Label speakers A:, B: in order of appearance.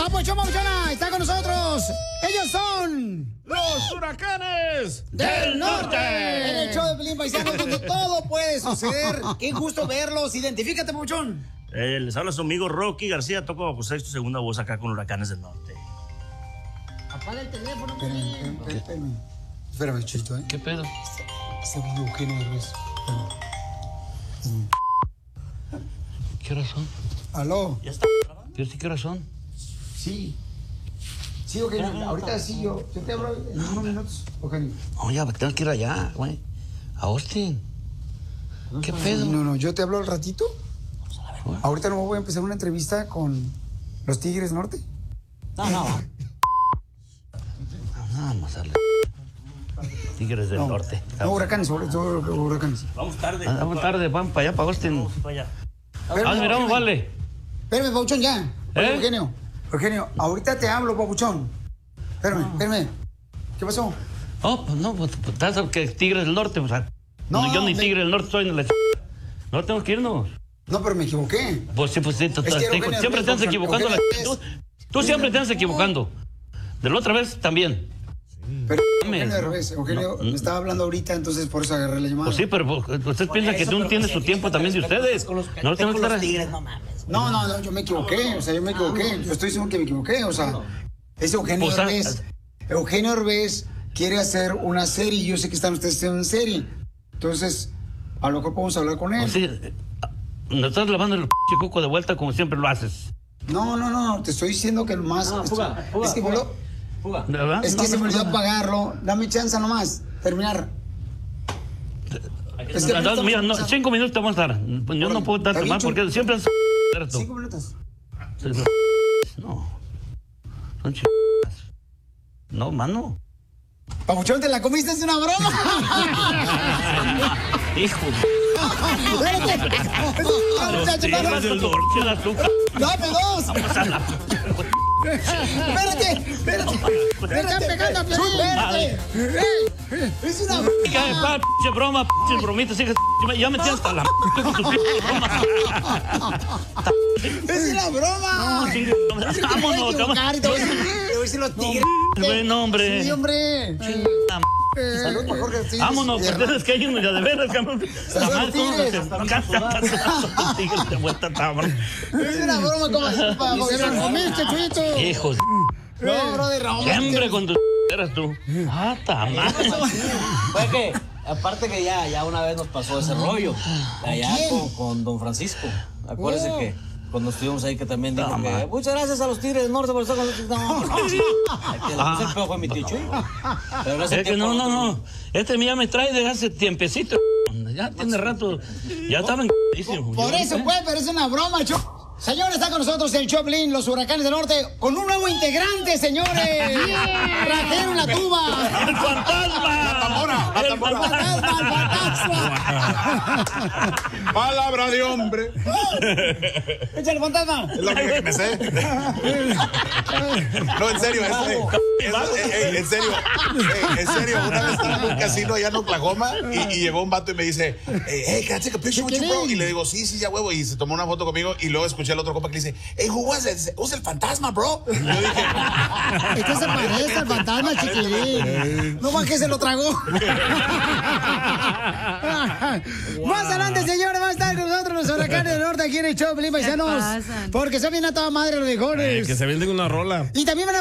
A: Papuchona, está con nosotros. Ellos son
B: los Huracanes
A: del Norte. En el show de Pelín Paisano, donde todo puede suceder. Qué gusto verlos. Identifícate, Papuchón.
B: Les habla su amigo Rocky García. Toco bajo sexto, segunda voz acá con Huracanes del Norte.
A: Apaga el teléfono.
C: Espérame, Chito,
D: ¿Qué pedo?
C: Está hablando Eugenio Derbez.
D: ¿Qué horas son?
C: ¿Aló?
B: ¿Ya está?
D: ¿Qué horas son?
C: Sí. Sí, Eugenio. Ahorita sí, yo te hablo en unos minutos, Eugenio.
D: No, ya tengo que ir allá, güey. A Austin. ¿Qué pedo?
C: No, yo te hablo al ratito. Ahorita no voy a empezar una entrevista con los Tigres Norte.
D: No. Vamos a darle. Tigres del Norte.
C: No, Huracanes, sobre todo Huracanes.
B: Vamos tarde.
D: Vamos tarde, vamos para allá, para Austin.
B: Vamos para allá.
D: Miramos, vale.
C: Espérame, Papuchón, ya. Eugenio, ahorita te hablo, Papuchón. Espérame. ¿Qué pasó?
D: Oh, pues no, pues estás que Tigres del Norte, o sea.
C: No,
D: yo ni Tigre del Norte soy, ni la no tenemos que irnos.
C: No, pero me equivoqué.
D: Pues sí,
C: Eugenio,
D: siempre te andas equivocando. Tú siempre te andas equivocando. De la otra vez también.
C: Pero Eugenio me estaba hablando ahorita, entonces por eso agarré la llamada.
D: Pues sí, pero usted piensa que tú no tienes su tiempo también de ustedes. No tenemos que estar
A: Tigres, no mames.
C: No, yo me equivoqué, Yo estoy diciendo que me equivoqué, es Eugenio Derbez. Eugenio Derbez quiere hacer una serie y yo sé que están ustedes haciendo una serie. Entonces, a lo mejor podemos hablar con él.
D: Pues sí, nos estás lavando el coco de vuelta como siempre lo haces.
C: No, te estoy diciendo que más...
A: Fuga.
C: Es que se me olvidó apagarlo. Dame chance nomás, terminar.
D: Mira, 5 minutos te vamos a dar. Yo no puedo darte más porque siempre es...
C: 5 minutos.
D: No. Son ch... No, mano.
C: Papuchón, ¿te la comiste? Es una broma.
D: Hijo.
C: Dame 2. Espérate.
A: Me están pegando a
C: Espérate. Es una broma.
D: Pinche broma, pinche bromita, ya me tienes hasta la con tus bromas.
C: Es una broma.
D: Vámonos,
C: te voy a decir los Tigres.
D: Bueno, hombre.
C: Sí, hombre. Salud para Jorge Tigres.
D: Vámonos, pues tienes que irnos ya de veras, cabrón.
C: Salud, Tigres.
D: Tigres de vuelta, cabrón.
C: Es una broma, como
A: Se la comiste, Chuito.
D: Hijos.
C: No, brother, Ramón.
D: Siempre con tus eras tú. Tamás.
E: Fue que, aparte que ya una vez nos pasó ese rollo. Allá con don Francisco. Acuérdese que cuando estuvimos ahí que también dijo que muchas gracias a los Tigres del Norte por estar con nosotros. El peor fue mi tío Chuy. Pero
D: es que no. Este ya me trae desde hace tiempecito. Ya tiene rato. Ya estaban
C: Por eso, pues, pero es una broma, Señores, está con nosotros el Choplin, los Huracanes del Norte, con un nuevo integrante, señores. Rajero en la tuba.
D: ¡El fantasma!
C: El fantasma.
F: Palabra de hombre.
C: Echa el fantasma.
F: Es lo que me sé. No, en serio, en serio, una vez estaba en un casino allá en Oklahoma y llegó un vato y me dice, hey, can I take a picture with you, bro? Y le digo, sí, ya huevo, y se tomó una foto conmigo y luego escuché al otro compa que le dice, hey, who was it? Who's el fantasma, bro? Y yo dije,
A: es que se parece al fantasma, chiquilín.
C: No más que se lo tragó.
A: Más adelante, señores, va a estar con nosotros los Huracanes del Norte aquí en el show, Pelín Paisanos. Porque se viene a toda madre los mejores.
B: Que se venden una rola.
A: Y también van a